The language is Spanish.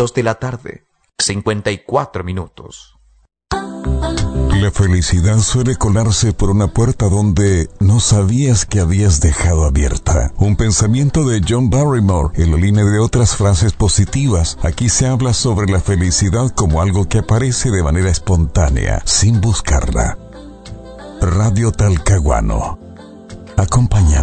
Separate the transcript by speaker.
Speaker 1: 2 de la tarde, 54 minutos.
Speaker 2: La felicidad suele colarse por una puerta donde no sabías que habías dejado abierta. Un pensamiento de John Barrymore en la línea de otras frases positivas. Aquí se habla sobre la felicidad como algo que aparece de manera espontánea, sin buscarla. Radio Talcahuano. Acompañando.